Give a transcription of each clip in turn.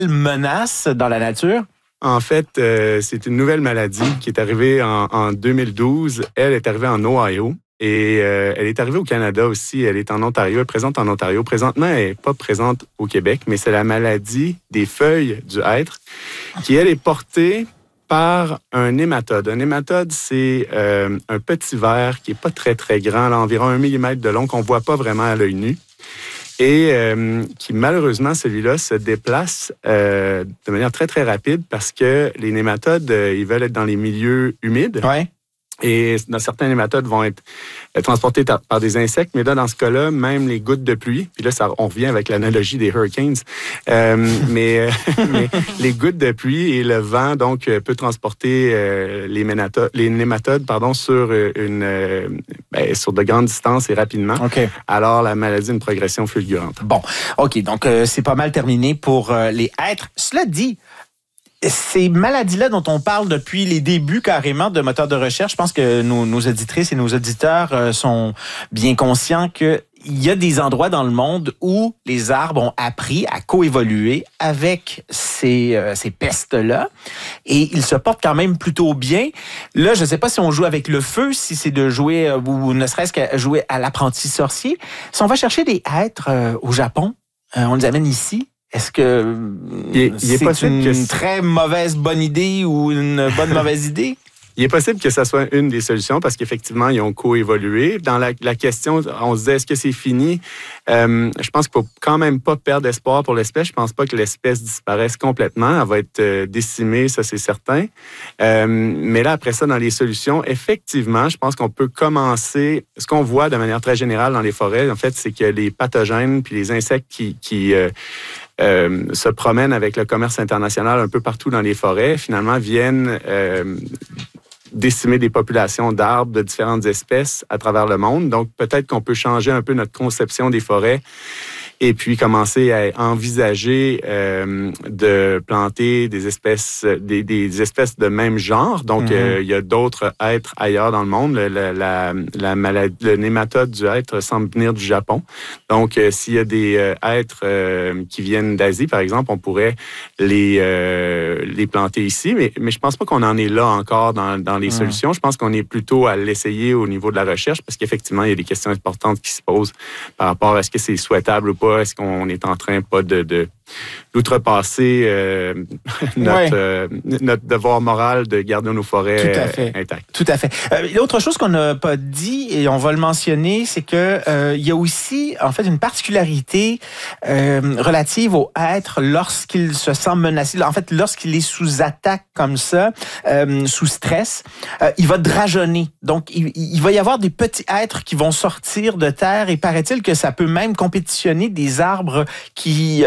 menace dans la nature? En fait, c'est une nouvelle maladie qui est arrivée en 2012. Elle est arrivée en Ohio. Et elle est arrivée au Canada aussi. Elle est en Ontario. Elle est présente en Ontario. Présentement, elle n'est pas présente au Québec, mais c'est la maladie des feuilles du hêtre qui, elle, est portée par un nématode. Un nématode, c'est un petit ver qui n'est pas très, très grand, là, environ 1 millimètre de long, qu'on ne voit pas vraiment à l'œil nu. Et qui, malheureusement, celui-là se déplace de manière très, très rapide parce que les nématodes, ils veulent être dans les milieux humides. Ouais. Et dans certains nématodes vont être transportés par des insectes, mais là, dans ce cas-là, même les gouttes de pluie, puis là, on revient avec l'analogie des hurricanes, mais les gouttes de pluie et le vent, donc, peut transporter les nématodes sur sur de grandes distances et rapidement. Okay. Alors, la maladie a une progression fulgurante. Bon, OK, donc c'est pas mal terminé pour les hêtres. Cela dit, ces maladies-là dont on parle depuis les débuts carrément de moteurs de recherche, je pense que nos auditrices et nos auditeurs sont bien conscients qu'il y a des endroits dans le monde où les arbres ont appris à coévoluer avec ces pestes-là et ils se portent quand même plutôt bien. Là, je ne sais pas si on joue avec le feu, si c'est de jouer ou ne serait-ce qu'à jouer à l'apprenti sorcier. Si on va chercher des hêtres au Japon, on les amène ici. Est-ce que c'est une très bonne idée ou une bonne mauvaise idée? Il est possible que ça soit une des solutions parce qu'effectivement, ils ont coévolué. Dans la question, on se disait, est-ce que c'est fini? Je pense qu'il ne faut quand même pas perdre espoir pour l'espèce. Je ne pense pas que l'espèce disparaisse complètement. Elle va être décimée, ça c'est certain. Mais là, après ça, dans les solutions, effectivement, je pense qu'on peut commencer... Ce qu'on voit de manière très générale dans les forêts, en fait, c'est que les pathogènes puis les insectes qui se promènent avec le commerce international un peu partout dans les forêts, finalement viennent décimer des populations d'arbres de différentes espèces à travers le monde. Donc, peut-être qu'on peut changer un peu notre conception des forêts et puis commencer à envisager de planter des espèces de même genre. Donc, il y a d'autres êtres ailleurs dans le monde. Le nématode du hêtre semble venir du Japon. Donc, s'il y a des êtres qui viennent d'Asie, par exemple, on pourrait les planter ici. Mais je pense pas qu'on en est là encore dans les solutions. Je pense qu'on est plutôt à l'essayer au niveau de la recherche parce qu'effectivement, il y a des questions importantes qui se posent par rapport à est-ce que c'est souhaitable ou pas. Est-ce qu'on est en train d'outrepasser notre devoir moral de garder nos forêts intactes? Tout à fait. L'autre chose qu'on n'a pas dit, et on va le mentionner, c'est que il y a aussi, en fait, une particularité relative au hêtre lorsqu'il se sent menacé. En fait, lorsqu'il est sous attaque comme ça, sous stress, il va drageonner. Donc, il va y avoir des petits êtres qui vont sortir de terre et paraît-il que ça peut même compétitionner des arbres qui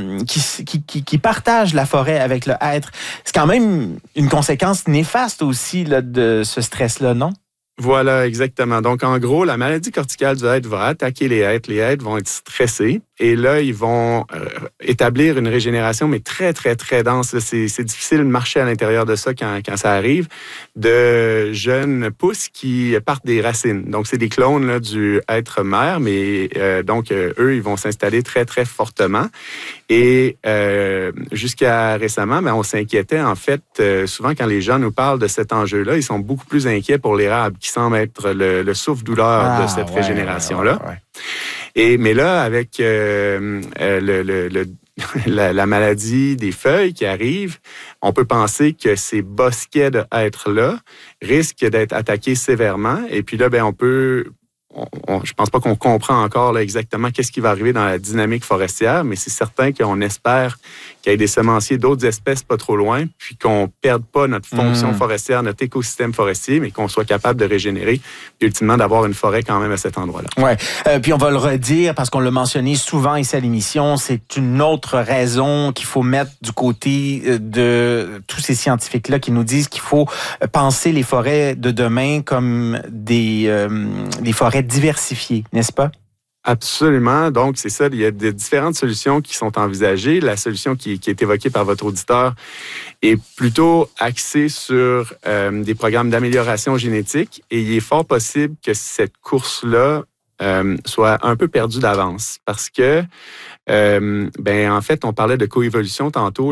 partagent la forêt avec le hêtre. C'est quand même une conséquence néfaste aussi là, de ce stress-là, non? Voilà, exactement. Donc, en gros, la maladie corticale du hêtre va attaquer les hêtres. Les hêtres vont être stressés et là, ils vont établir une régénération, mais très, très, très dense. C'est difficile de marcher à l'intérieur de ça quand ça arrive, de jeunes pousses qui partent des racines. Donc, c'est des clones là, du hêtre mère, mais donc, eux, ils vont s'installer très, très fortement. Et jusqu'à récemment, on s'inquiétait, en fait, souvent quand les gens nous parlent de cet enjeu-là, ils sont beaucoup plus inquiets pour l'érable, qui semble être le souffle-douleur de cette régénération-là. Mais là, avec la maladie des feuilles qui arrive, on peut penser que ces bosquets de hêtres-là risquent d'être attaqués sévèrement. Et puis là, je pense pas qu'on comprend encore là, exactement qu'est-ce qui va arriver dans la dynamique forestière, mais c'est certain qu'on espère qu'il y ait des semenciers d'autres espèces pas trop loin, puis qu'on perde pas notre fonction forestière, notre écosystème forestier, mais qu'on soit capable de régénérer, puis ultimement d'avoir une forêt quand même à cet endroit-là. Ouais. Puis on va le redire parce qu'on l'a mentionné souvent ici à l'émission, c'est une autre raison qu'il faut mettre du côté de tous ces scientifiques-là qui nous disent qu'il faut penser les forêts de demain comme des forêts diversifiées, n'est-ce pas? Absolument. Donc, c'est ça. Il y a des différentes solutions qui sont envisagées. La solution qui est évoquée par votre auditeur est plutôt axée sur des programmes d'amélioration génétique et il est fort possible que cette course-là soit un peu perdue d'avance parce que, en fait, on parlait de coévolution tantôt.